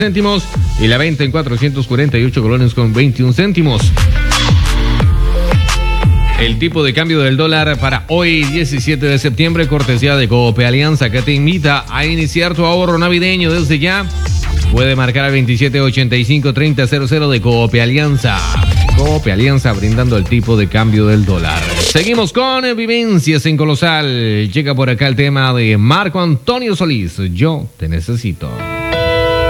céntimos y la venta en 448 colones con 21 céntimos. El tipo de cambio del dólar para hoy, 17 de septiembre, cortesía de Coop Alianza, que te invita a iniciar tu ahorro navideño desde ya. Puede marcar al 2785-3000 de Coop Alianza. Coop Alianza brindando el tipo de cambio del dólar. Seguimos con Vivencias en Colosal. Llega por acá el tema de Marco Antonio Solís. Yo te necesito.